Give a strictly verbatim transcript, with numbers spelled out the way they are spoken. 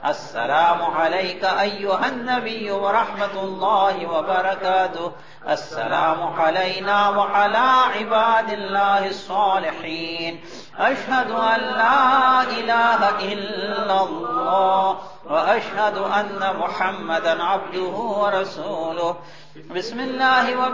अस्सलामु अलैका अय्युहन नबिय्यु व रहमतुल्लाहि व बरकातुहु। अस्सलामु अलैना व अला इबादिल्लाहिस सालिहीन। अशहदु अन ला इलाहा इल्लल्लाह व अशहदु अन्न मुहम्मदन अब्दुहु व रसूलुहु। बिस्मिल्लाहि व